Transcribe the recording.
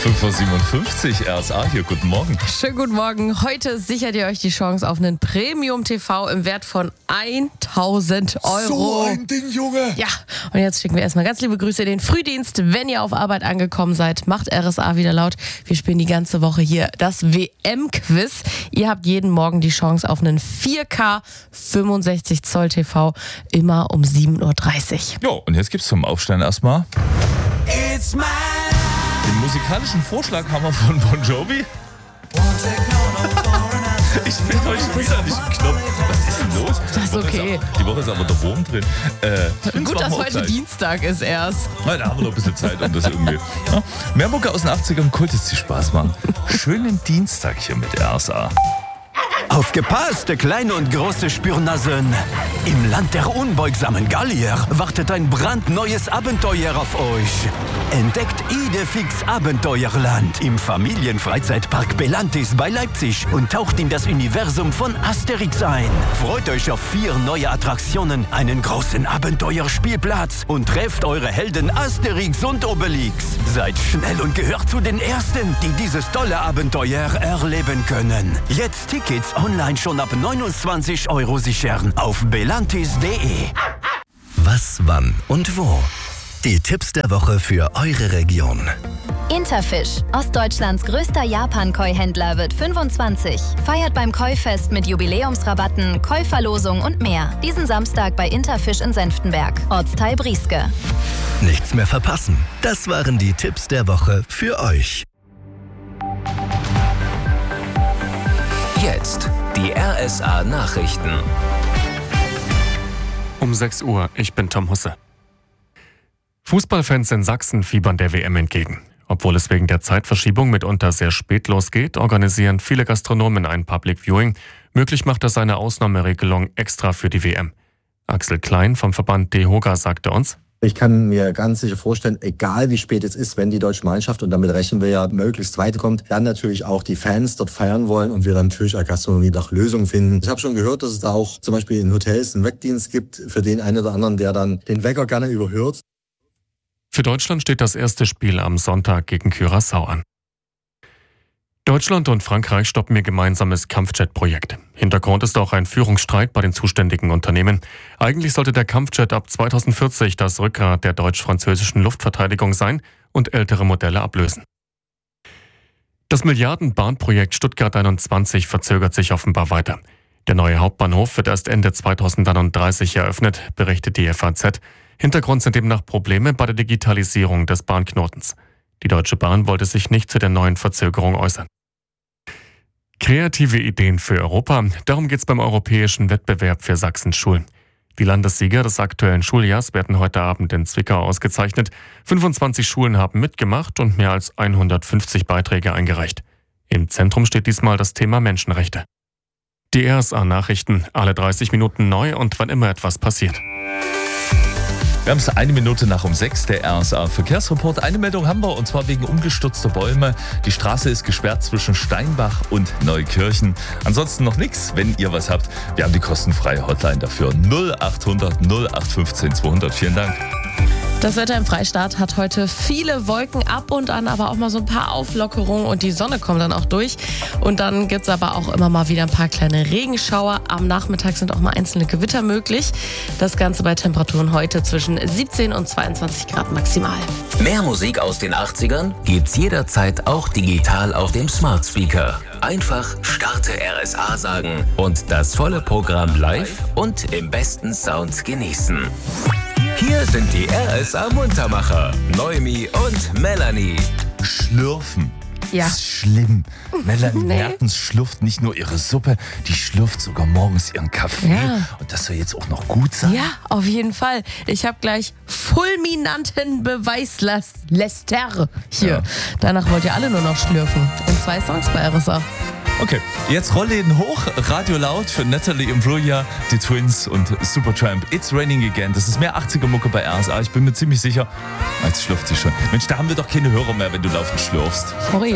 5:57 Uhr, RSA hier, guten Morgen. Schönen guten Morgen. Heute sichert ihr euch die Chance auf einen Premium-TV im Wert von 1.000 €. So ein Ding, Junge! Ja, und jetzt schicken wir erstmal ganz liebe Grüße in den Frühdienst. Wenn ihr auf Arbeit angekommen seid, macht RSA wieder laut. Wir spielen die ganze Woche hier das WM-Quiz. Ihr habt jeden Morgen die Chance auf einen 4K 65 Zoll TV, immer um 7:30 Uhr. Jo, und jetzt gibt's zum Aufstehen erstmal den musikalischen Vorschlag haben wir von Bon Jovi. Ich finde heute schon wieder nicht einen Knopf. Was ist denn los? Das ist okay. Die Woche ist aber der Wurm drin. Gut, dass heute Dienstag ist erst. Na, da haben wir noch ein bisschen Zeit, um das irgendwie. Ja? Mehr Mucke aus den 80ern, Kultis, die Spaß machen. Schönen Dienstag hier mit RSA. Aufgepasst, kleine und große Spürnasen! Im Land der unbeugsamen Gallier wartet ein brandneues Abenteuer auf euch. Entdeckt Idefix Abenteuerland im Familienfreizeitpark Belantis bei Leipzig und taucht in das Universum von Asterix ein. Freut euch auf 4 neue Attraktionen, einen großen Abenteuerspielplatz und trefft eure Helden Asterix und Obelix. Seid schnell und gehört zu den Ersten, die dieses tolle Abenteuer erleben können. Jetzt Tickets online schon ab 29 € sichern auf belantis.de. Was, wann und wo? Die Tipps der Woche für eure Region. Interfish, Ostdeutschlands größter Japan-Koi-Händler, wird 25. Feiert beim Koi-Fest mit Jubiläumsrabatten, Koi-Verlosung und mehr. Diesen Samstag bei Interfish in Senftenberg, Ortsteil Brieske. Nichts mehr verpassen. Das waren die Tipps der Woche für euch. Jetzt die RSA-Nachrichten. Um 6 Uhr, ich bin Tom Husse. Fußballfans in Sachsen fiebern der WM entgegen. Obwohl es wegen der Zeitverschiebung mitunter sehr spät losgeht, organisieren viele Gastronomen ein Public Viewing. Möglich macht das eine Ausnahmeregelung extra für die WM. Axel Klein vom Verband DEHOGA sagte uns: Ich kann mir ganz sicher vorstellen, egal wie spät es ist, wenn die deutsche Mannschaft, und damit rechnen wir ja, möglichst weit kommt, dann natürlich auch die Fans dort feiern wollen und wir dann natürlich als Gastronomie nach Lösungen finden. Ich habe schon gehört, dass es da auch zum Beispiel in Hotels einen Weckdienst gibt für den einen oder anderen, der dann den Wecker gerne überhört. Für Deutschland steht das erste Spiel am Sonntag gegen Curaçao an. Deutschland und Frankreich stoppen ihr gemeinsames Kampfjet-Projekt. Hintergrund ist auch ein Führungsstreit bei den zuständigen Unternehmen. Eigentlich sollte der Kampfjet ab 2040 das Rückgrat der deutsch-französischen Luftverteidigung sein und ältere Modelle ablösen. Das Milliarden-Bahnprojekt Stuttgart 21 verzögert sich offenbar weiter. Der neue Hauptbahnhof wird erst Ende 2031 eröffnet, berichtet die FAZ. Hintergrund sind demnach Probleme bei der Digitalisierung des Bahnknotens. Die Deutsche Bahn wollte sich nicht zu der neuen Verzögerung äußern. Kreative Ideen für Europa, darum geht es beim europäischen Wettbewerb für Sachsens Schulen. Die Landessieger des aktuellen Schuljahrs werden heute Abend in Zwickau ausgezeichnet. 25 Schulen haben mitgemacht und mehr als 150 Beiträge eingereicht. Im Zentrum steht diesmal das Thema Menschenrechte. Die RSA-Nachrichten, alle 30 Minuten neu und wann immer etwas passiert. Wir haben es 1 Minute nach um 6, der RSA-Verkehrsreport. Eine Meldung haben wir, und zwar wegen umgestürzter Bäume. Die Straße ist gesperrt zwischen Steinbach und Neukirchen. Ansonsten noch nichts, wenn ihr was habt. Wir haben die kostenfreie Hotline dafür. 0800 0815 200. Vielen Dank. Das Wetter im Freistaat hat heute viele Wolken, ab und an aber auch mal so ein paar Auflockerungen und die Sonne kommt dann auch durch. Und dann gibt es aber auch immer mal wieder ein paar kleine Regenschauer. Am Nachmittag sind auch mal einzelne Gewitter möglich. Das Ganze bei Temperaturen heute zwischen 17 und 22 Grad maximal. Mehr Musik aus den 80ern gibt's jederzeit auch digital auf dem Smart Speaker. Einfach Starte RSA sagen und das volle Programm live und im besten Sound genießen. Hier sind die RSA-Muntermacher, Noemi und Melanie. Schlürfen. Ja. Das ist schlimm. Melanie Mertens schlürft nicht nur ihre Suppe, die schlürft sogar morgens ihren Kaffee. Ja. Und das soll jetzt auch noch gut sein? Ja, auf jeden Fall. Ich habe gleich fulminanten Beweislester hier. Ja. Danach wollt ihr alle nur noch schlürfen. In 2 Songs bei RSA. Okay, jetzt Rollläden hoch, Radio laut für Natalie Imbruglia, die Twins und Supertramp. It's Raining Again. Das ist mehr 80er-Mucke bei RSA. Ich bin mir ziemlich sicher. Jetzt schlürft sie schon. Mensch, da haben wir doch keine Hörer mehr, wenn du laufend schlürfst. Sorry.